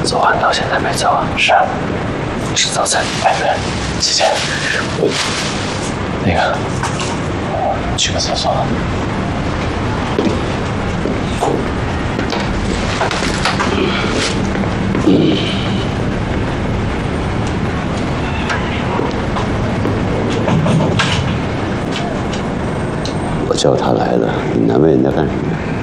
昨晚到现在没走啊？是啊，吃早餐。哎，对，姐姐，我那个去个厕所。 我叫他来了，你难为人家干什么？